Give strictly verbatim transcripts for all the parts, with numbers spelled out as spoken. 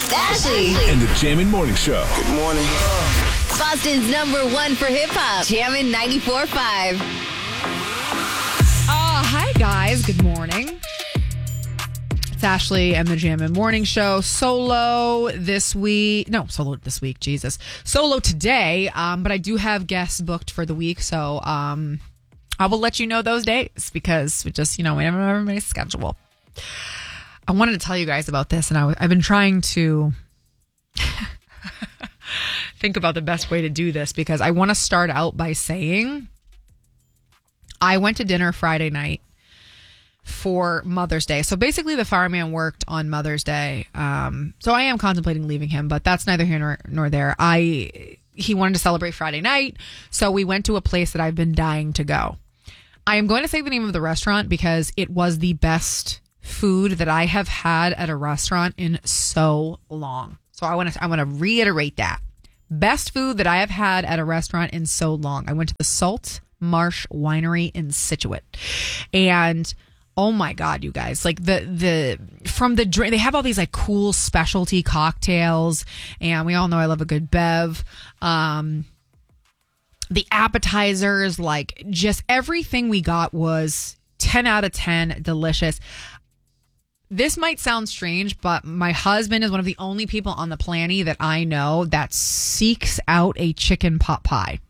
Ashley. And the Jammin' Morning Show. Good morning. Boston's number one for hip hop. Jammin' ninety-four point five. Uh, hi, guys. Good morning. It's Ashley and the Jammin' Morning Show. Solo this week. No, solo this week. Jesus. Solo today. Um, but I do have guests booked for the week. So um, I will let you know those days because we just, you know, we never have everybody's schedule. I wanted to tell you guys about this, and I, I've been trying to think about the best way to do this because I want to start out by saying I went to dinner Friday night for Mother's Day. So basically the fireman worked on Mother's Day. Um, so I am contemplating leaving him, but that's neither here nor, nor there. I he wanted to celebrate Friday night, so we went to a place that I've been dying to go. I am going to say the name of the restaurant because it was the best food that I have had at a restaurant in so long. So I want to I want to reiterate that. Best food that I have had at a restaurant in so long. I went to the Salt Marsh Winery in Scituate. And oh my God, you guys, like the the from the drink, they have all these like cool specialty cocktails, and we all know I love a good bev. Um the appetizers, like just everything we got was ten out of ten, delicious. This might sound strange, but my husband is one of the only people on the planet that I know that seeks out a chicken pot pie.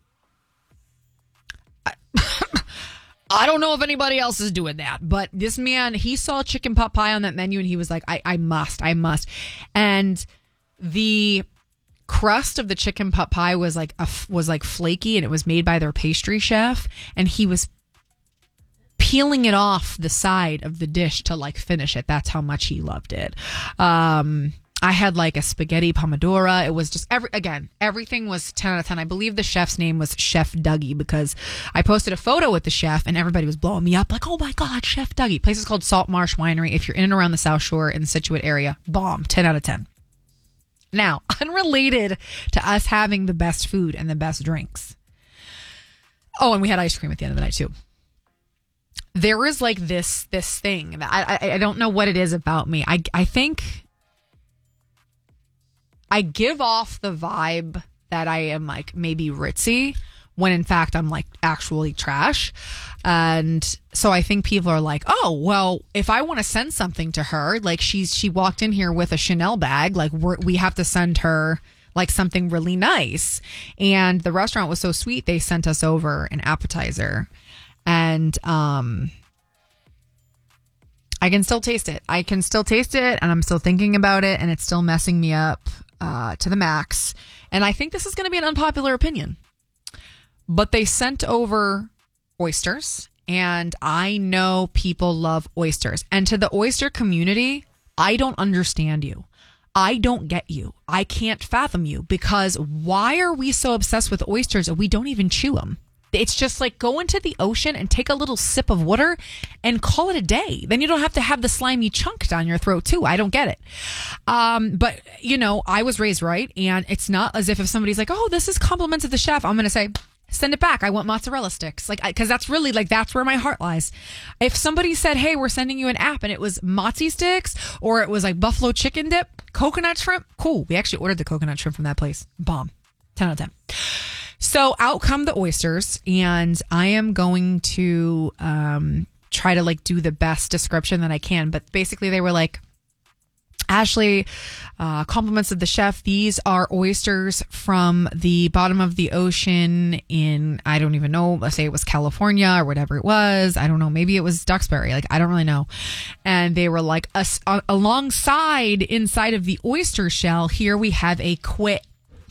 I, I don't know if anybody else is doing that, but this man, he saw chicken pot pie on that menu and he was like, I, I must, I must. And the crust of the chicken pot pie was like a, was like flaky, and it was made by their pastry chef, and he was peeling it off the side of the dish to like finish it. That's how much he loved it. Um, I had like a spaghetti pomodoro. It was just every, again, everything was ten out of ten. I believe the chef's name was Chef Dougie because I posted a photo with the chef and everybody was blowing me up like, oh my God, Chef Dougie. Place is called Salt Marsh Winery. If you're in and around the South Shore in the Scituate area, bomb, ten out of ten. Now, unrelated to us having the best food and the best drinks. Oh, and we had ice cream at the end of the night too. There is like this this thing that I, I I don't know what it is about me. I I think I give off the vibe that I am like maybe ritzy when in fact I'm like actually trash. And so I think people are like, oh, well, if I want to send something to her, like she's she walked in here with a Chanel bag, like we're, we have to send her like something really nice. And the restaurant was so sweet, they sent us over an appetizer. And um, I can still taste it. I can still taste it, and I'm still thinking about it, and it's still messing me up uh, to the max. And I think this is going to be an unpopular opinion. But they sent over oysters, and I know people love oysters. And to the oyster community, I don't understand you. I don't get you. I can't fathom you, because why are we so obsessed with oysters and we don't even chew them? It's just like go into the ocean and take a little sip of water and call it a day. Then you don't have to have the slimy chunk down your throat too. I don't get it. Um, but, you know, I was raised right. And it's not as if if somebody's like, oh, this is compliments of the chef, I'm going to say, send it back. I want mozzarella sticks. Like, because that's really like, that's where my heart lies. If somebody said, hey, we're sending you an app and it was mozzie sticks or it was like buffalo chicken dip, coconut shrimp, cool. We actually ordered the coconut shrimp from that place. Bomb. ten out of ten. So out come the oysters, and I am going to um, try to like do the best description that I can. But basically they were like, Ashley, uh, compliments of the chef. These are oysters from the bottom of the ocean in, I don't even know, let's say it was California or whatever it was. I don't know. Maybe it was Duxbury. Like, I don't really know. And they were like, us, uh, alongside inside of the oyster shell, here we have a quail.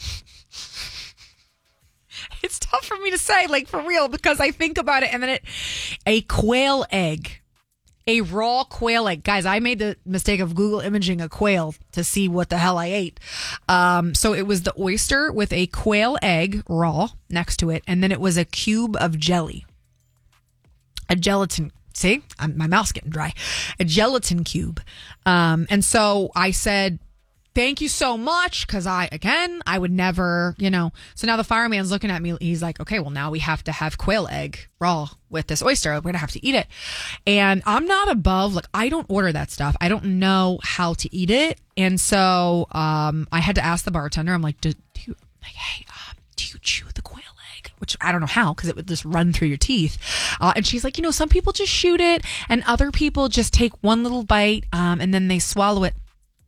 It's tough for me to say, like, for real, because I think about it and then it, a quail egg. A raw quail egg. Guys, I made the mistake of Google imaging a quail to see what the hell I ate. Um, so it was the oyster with a quail egg raw next to it. And then it was a cube of jelly. A gelatin. See, I'm, my mouth's getting dry. A gelatin cube. Um, and so I said, thank you so much. Because I, again, I would never, you know. So now the fireman's looking at me. He's like, okay, well, now we have to have quail egg raw with this oyster. We're going to have to eat it. And I'm not above, like, I don't order that stuff. I don't know how to eat it. And so um, I had to ask the bartender, I'm like, do, do you, like, hey, uh, do you chew the quail egg? Which I don't know how, because it would just run through your teeth. Uh, and she's like, you know, some people just shoot it and other people just take one little bite um, and then they swallow it.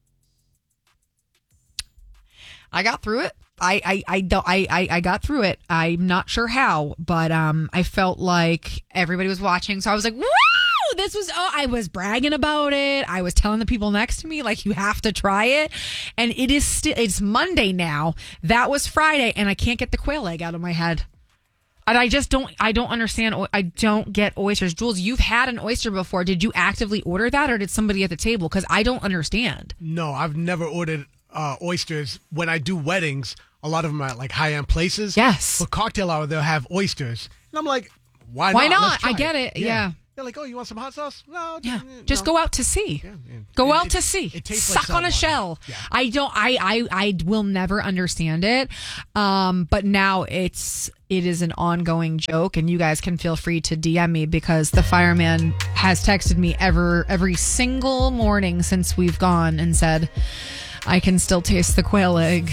I got through it. I, I, I don't, I, I, I got through it. I'm not sure how, but, um, I felt like everybody was watching. So I was like, woo, this was, oh, I was bragging about it. I was telling the people next to me, like, you have to try it. And it is still, it's Monday now. That was Friday and I can't get the quail egg out of my head. And I just don't, I don't understand. I don't get oysters. Jules, you've had an oyster before. Did you actively order that or did somebody at the table? Because I don't understand. No, I've never ordered uh, oysters. When I do weddings, a lot of them are at like high-end places. Yes. For cocktail hour, they'll have oysters. And I'm like, why not? Why not? Let's try I get it. Yeah. Yeah. They're like, oh, you want some hot sauce? No. Yeah. no. Just go out to sea. Yeah, yeah. Go It- out it- to sea. it tastes Suck like on a salt shell. water. Yeah. I don't I, I I will never understand it. Um, but now it's it is an ongoing joke and you guys can feel free to D M me because the fireman has texted me ever every single morning since we've gone and said I can still taste the quail egg.